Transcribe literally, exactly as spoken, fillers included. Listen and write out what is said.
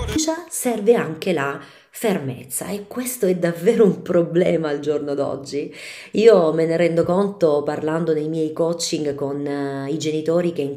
serve anche la fermezza e questo è davvero un problema al giorno d'oggi. Io me ne rendo conto parlando nei miei coaching con eh, i genitori che